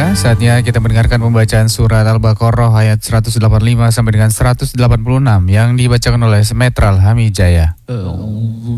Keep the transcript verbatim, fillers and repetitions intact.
Saudara, saatnya kita mendengarkan pembacaan surat Al-Baqarah ayat seratus delapan puluh lima sampai dengan seratus delapan puluh enam yang dibacakan oleh Semetral Hamijaya.